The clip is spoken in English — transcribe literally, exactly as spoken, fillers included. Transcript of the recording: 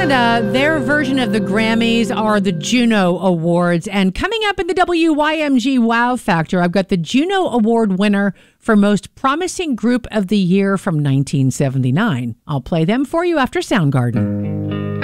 Canada, their version of the Grammys are the Juno Awards. And coming up in the W Y M G Wow Factor, I've got the Juno Award winner for Most Promising Group of the Year from nineteen seventy-nine. I'll play them for you after Soundgarden.